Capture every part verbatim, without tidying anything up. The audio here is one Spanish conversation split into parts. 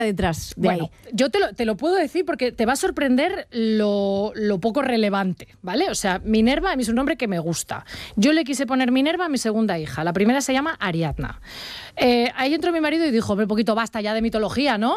detrás de bueno, ahí? Yo te lo, te lo puedo decir porque te va a sorprender lo, lo poco relevante, ¿vale? O sea, Minerva a mí es un nombre que me gusta. Yo le quise poner Minerva a mi segunda hija. La primera se llama Ariadna. Eh, ahí entró mi marido y dijo, un poquito basta ya de mitología, ¿no?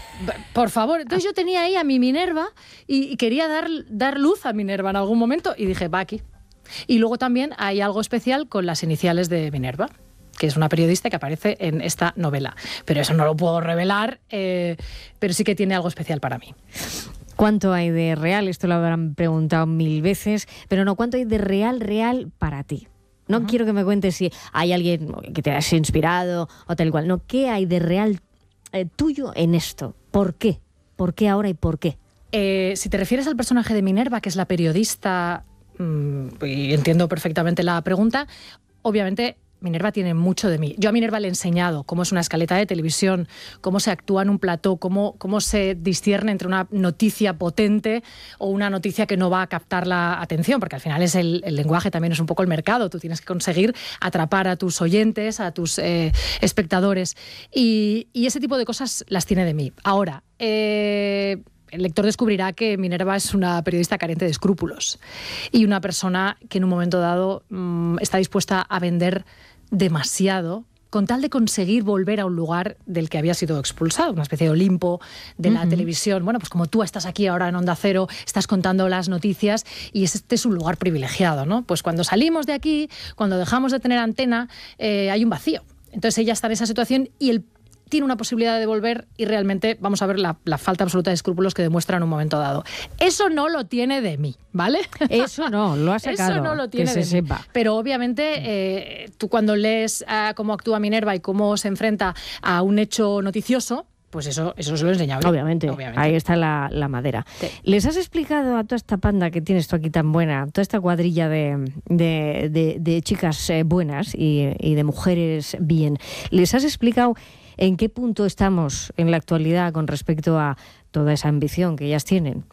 Por favor. Entonces yo tenía ahí a mi Minerva y, y quería dar, dar luz a Minerva en algún momento y dije, va aquí. Y luego también hay algo especial con las iniciales de Minerva, que es una periodista que aparece en esta novela. Pero eso no lo puedo revelar, eh, pero sí que tiene algo especial para mí. ¿Cuánto hay de real? Esto lo habrán preguntado mil veces, pero no, ¿cuánto hay de real, real para ti? No uh-huh. quiero que me cuentes si hay alguien que te has inspirado o tal cual. No, ¿qué hay de real eh, tuyo en esto? ¿Por qué? ¿Por qué ahora y por qué? Eh, si te refieres al personaje de Minerva, que es la periodista, mmm, y entiendo perfectamente la pregunta, obviamente Minerva tiene mucho de mí. Yo a Minerva le he enseñado cómo es una escaleta de televisión, cómo se actúa en un plató, cómo, cómo se discierne entre una noticia potente o una noticia que no va a captar la atención, porque al final es el, el lenguaje, también es un poco el mercado. Tú tienes que conseguir atrapar a tus oyentes, a tus eh, espectadores. Y, y ese tipo de cosas las tiene de mí. Ahora, eh... el lector descubrirá que Minerva es una periodista carente de escrúpulos y una persona que en un momento dado mmm, está dispuesta a vender demasiado con tal de conseguir volver a un lugar del que había sido expulsado, una especie de Olimpo de la uh-huh. televisión. Bueno, pues como tú estás aquí ahora en Onda Cero, estás contando las noticias y este es un lugar privilegiado, ¿no? Pues cuando salimos de aquí, cuando dejamos de tener antena, eh, hay un vacío. Entonces ella está en esa situación y el tiene una posibilidad de volver y realmente vamos a ver la, la falta absoluta de escrúpulos que demuestra en un momento dado. Eso no lo tiene de mí, ¿vale? Eso no, lo ha sacado. Eso no lo tiene que de se mí. sepa. Pero obviamente eh, tú cuando lees uh, cómo actúa Minerva y cómo se enfrenta a un hecho noticioso, pues eso, eso se lo he enseñado. Obviamente, Obviamente. Ahí está la, la madera. Sí. ¿Les has explicado a toda esta panda que tienes tú aquí tan buena, toda esta cuadrilla de, de, de, de chicas eh, buenas y, y de mujeres bien, les has explicado en qué punto estamos en la actualidad con respecto a toda esa ambición que ellas tienen?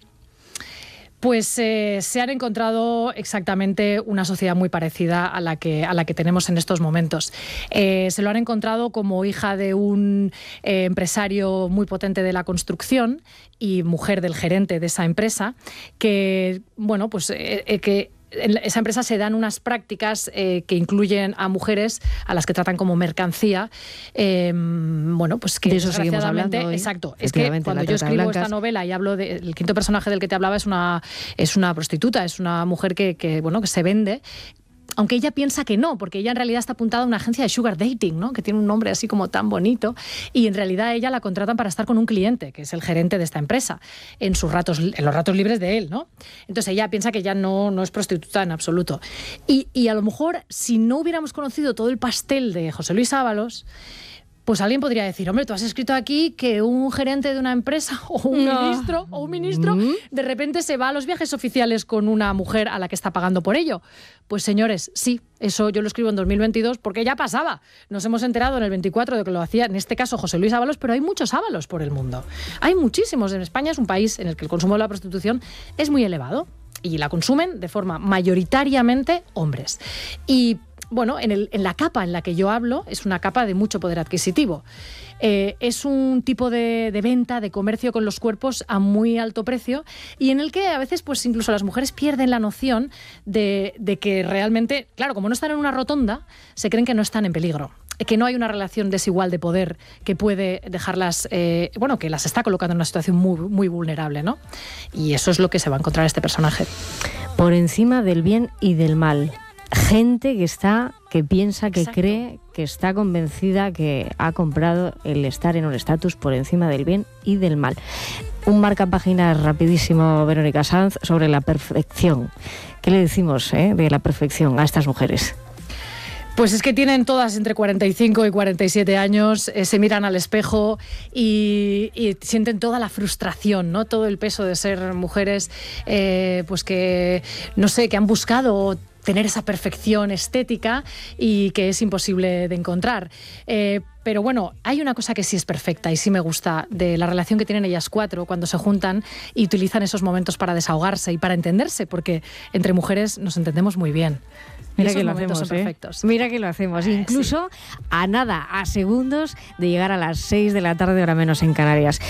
Pues eh, se han encontrado exactamente una sociedad muy parecida a la que, a la que tenemos en estos momentos. Eh, se lo han encontrado como hija de un eh, empresario muy potente de la construcción y mujer del gerente de esa empresa, que, bueno, pues eh, eh, que en esa empresa se dan unas prácticas eh, que incluyen a mujeres a las que tratan como mercancía. Eh, bueno, pues que de eso seguimos hablando hoy. Exacto. Es que cuando yo escribo blancas. esta novela y hablo del de, quinto personaje del que te hablaba es una, es una prostituta, es una mujer que, que, bueno, que se vende. Aunque ella piensa que no, porque ella en realidad está apuntada a una agencia de sugar dating, ¿no? Que tiene un nombre así como tan bonito, y en realidad ella la contratan para estar con un cliente, que es el gerente de esta empresa, en sus ratos, en los ratos libres de él, ¿no? Entonces ella piensa que ya no, no es prostituta en absoluto. Y, y a lo mejor, si no hubiéramos conocido todo el pastel de José Luis Ábalos, pues alguien podría decir, hombre, tú has escrito aquí que un gerente de una empresa o un no. ministro o un ministro mm. de repente se va a los viajes oficiales con una mujer a la que está pagando por ello. Pues señores, sí, eso yo lo escribo en dos mil veintidós porque ya pasaba. Nos hemos enterado en el veinticuatro de que lo hacía, en este caso, José Luis Ábalos, pero hay muchos Ábalos por el mundo. Hay muchísimos. En España es un país en el que el consumo de la prostitución es muy elevado y la consumen de forma mayoritariamente hombres. Y bueno, en, el, en la capa en la que yo hablo es una capa de mucho poder adquisitivo. Eh, es un tipo de, de venta, de comercio con los cuerpos a muy alto precio y en el que a veces pues incluso las mujeres pierden la noción de, de que realmente, claro, como no están en una rotonda, se creen que no están en peligro, que no hay una relación desigual de poder que puede dejarlas, eh, bueno, que las está colocando en una situación muy, muy vulnerable, ¿no? Y eso es lo que se va a encontrar este personaje. Por encima del bien y del mal. Gente que está, que piensa, que Exacto. cree, que está convencida, que ha comprado el estar en un estatus por encima del bien y del mal. Un marcapáginas rapidísimo, Verónica Sanz, sobre la perfección. ¿Qué le decimos eh, de la perfección a estas mujeres? Pues es que tienen todas entre cuarenta y cinco y cuarenta y siete años, eh, se miran al espejo y, y sienten toda la frustración, ¿no? Todo el peso de ser mujeres, eh, pues que, no sé, que han buscado tener esa perfección estética y que es imposible de encontrar. Eh, pero bueno, hay una cosa que sí es perfecta y sí me gusta de la relación que tienen ellas cuatro cuando se juntan y utilizan esos momentos para desahogarse y para entenderse, porque entre mujeres nos entendemos muy bien. Mira que lo hacemos, ¿eh? Mira que lo hacemos. Eh, Incluso sí. a nada, a segundos de llegar a las seis de la tarde, hora menos en Canarias.